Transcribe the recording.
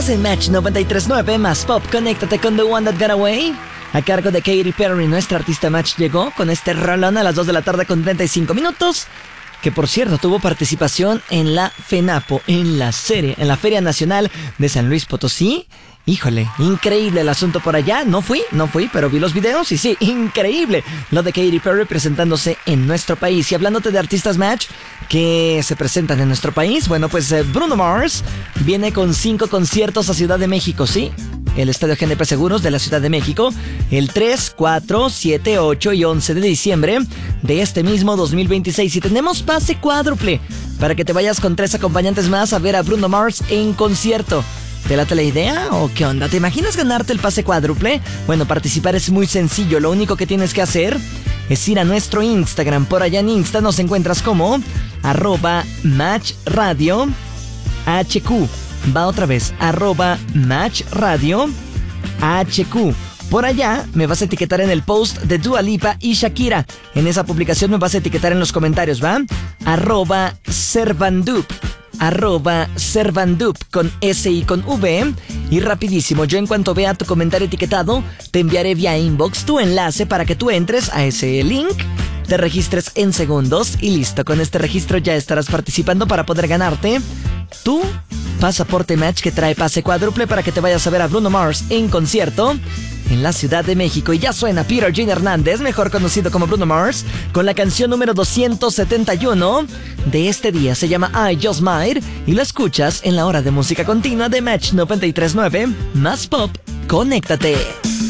Estás en Match 93.9 más Pop. Conéctate con The One That Got Away. A cargo de Katy Perry, nuestra artista Match llegó con este rolón a las 2 de la tarde con 35 minutos. Que por cierto tuvo participación en la FENAPO, en la Feria Nacional de San Luis Potosí. Híjole, increíble el asunto por allá. No fui, pero vi los videos y sí, increíble lo de Katy Perry presentándose en nuestro país. Y hablándote de artistas Match que se presentan en nuestro país, bueno, pues Bruno Mars viene con 5 conciertos a Ciudad de México, ¿sí? El Estadio GNP Seguros de la Ciudad de México, el 3, 4, 7, 8 y 11 de diciembre de este mismo 2026. Y tenemos pase cuádruple para que te vayas con 3 acompañantes más a ver a Bruno Mars en concierto. ¿Te late la idea o qué onda? ¿Te imaginas ganarte el pase cuádruple? Bueno, participar es muy sencillo. Lo único que tienes que hacer es ir a nuestro Instagram. Por allá en Insta nos encuentras como @matchradiohq. Va otra vez, @matchradiohq. Por allá me vas a etiquetar en el post de Dua Lipa y Shakira. En esa publicación me vas a etiquetar en los comentarios, ¿va? @servandup con S y con V. Y rapidísimo, yo en cuanto vea tu comentario etiquetado, te enviaré vía inbox tu enlace para que tú entres a ese link, te registres en segundos y listo. Con este registro ya estarás participando para poder ganarte tu pasaporte Match que trae pase cuádruple para que te vayas a ver a Bruno Mars en concierto en la Ciudad de México. Y ya suena Peter Jean Hernández, mejor conocido como Bruno Mars, con la canción número 271 de este día. Se llama I Just Might y lo escuchas en la hora de música continua de Match 93.9 más Pop. Conéctate.